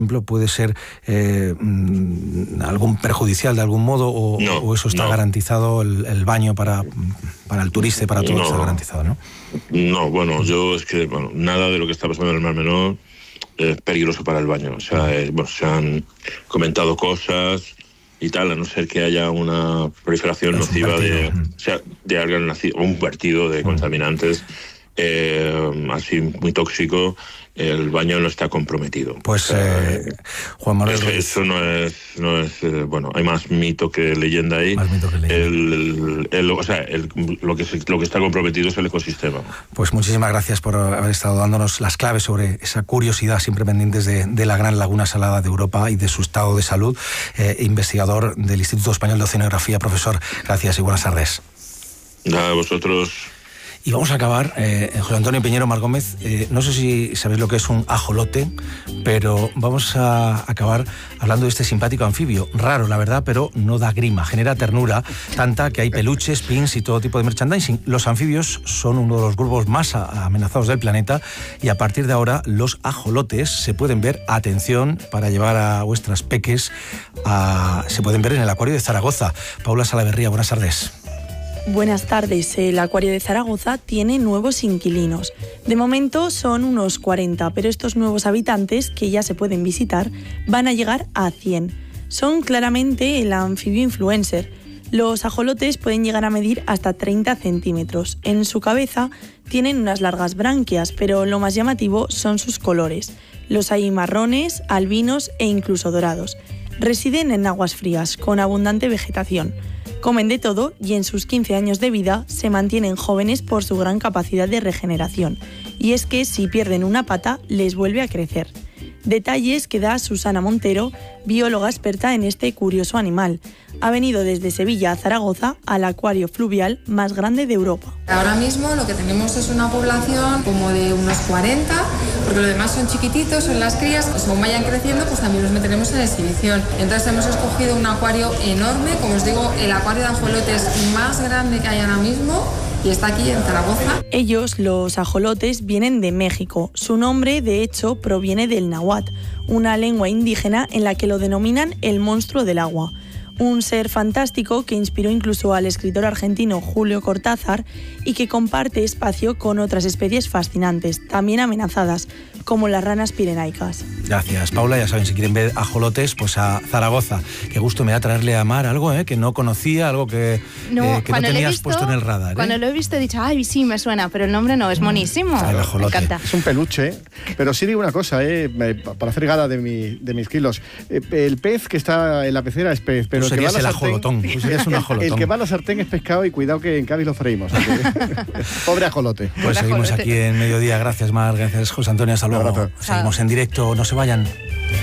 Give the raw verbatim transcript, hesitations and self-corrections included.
ejemplo, puede ser eh, algún perjudicial de algún modo o, no, o eso está no. garantizado, el, el baño para, para el turista y para todo no, está garantizado, ¿no? No, bueno, yo es que bueno, nada de lo que está pasando en el Mar Menor es peligroso para el baño. O sea, es, bueno, se han comentado cosas y tal, a no ser que haya una proliferación es nociva de, o sea, de algas nacidas, o un vertido de contaminantes eh, así muy tóxico. El baño no está comprometido. Pues, o sea, eh, Juan Manuel eso, Ruiz. eso no es, no es eh, bueno, hay más mito que leyenda ahí. Más mito que leyenda. El, el, el, o sea, el, lo, que se, lo que está comprometido es el ecosistema. Pues muchísimas gracias por haber estado dándonos las claves sobre esa curiosidad siempre pendientes de, de la gran laguna salada de Europa y de su estado de salud. Eh, investigador del Instituto Español de Oceanografía, profesor, gracias y buenas tardes. Nada, vosotros. Y vamos a acabar, eh, José Antonio Piñero Mar Gómez, eh, no sé si sabéis lo que es un ajolote, pero vamos a acabar hablando de este simpático anfibio, raro la verdad, pero no da grima, genera ternura, tanta que hay peluches, pins y todo tipo de merchandising. Los anfibios son uno de los grupos más amenazados del planeta y a partir de ahora los ajolotes se pueden ver, atención, para llevar a vuestras peques, a, se pueden ver en el acuario de Zaragoza. Paula Salaverría, buenas tardes. Buenas tardes. El acuario de Zaragoza tiene nuevos inquilinos. De momento son unos cuarenta, pero estos nuevos habitantes, que ya se pueden visitar, van a llegar a cien. Son claramente el anfibio influencer. Los ajolotes pueden llegar a medir hasta treinta centímetros. En su cabeza tienen unas largas branquias, pero lo más llamativo son sus colores. Los hay marrones, albinos e incluso dorados. Residen en aguas frías, con abundante vegetación. Comen de todo y en sus quince años de vida se mantienen jóvenes por su gran capacidad de regeneración. Y es que si pierden una pata, les vuelve a crecer. Detalles que da Susana Montero, bióloga experta en este curioso animal. Ha venido desde Sevilla a Zaragoza al acuario fluvial más grande de Europa. Ahora mismo lo que tenemos es una población como de unos cuarenta, porque los demás son chiquititos, son las crías, según vayan creciendo pues también los meteremos en exhibición. Entonces hemos escogido un acuario enorme, como os digo, el acuario de ajolotes más grande que hay ahora mismo. Y está aquí en Zaragoza. Ellos, los ajolotes, vienen de México. Su nombre, de hecho, proviene del náhuatl, una lengua indígena en la que lo denominan el monstruo del agua. Un ser fantástico que inspiró incluso al escritor argentino Julio Cortázar y que comparte espacio con otras especies fascinantes, también amenazadas, como las ranas pirenaicas. Gracias, Paula. Ya saben, si quieren ver ajolotes, pues a Zaragoza. Qué gusto me da traerle a Mar algo eh, que no conocía, algo que no, eh, que no tenías visto, puesto en el radar. ¿eh? Cuando lo he visto he dicho, ay, sí, me suena, pero el nombre no, es monísimo. El ajolote. Me encanta. Es un peluche, pero sí digo una cosa, eh, para hacer gala de, mi, de mis kilos. Eh, el pez que está en la pecera es pez, pero Tú el que va a la el sartén, ajolotón. Tú serías un ajolotón. El que va a la sartén es pescado y cuidado que en Cádiz lo freímos. Pobre ajolote. Pues Pobre seguimos ajolote. aquí en Mediodía. Gracias, Mar. Gracias, José Antonio. Hasta luego. Seguimos en directo. No se vayan.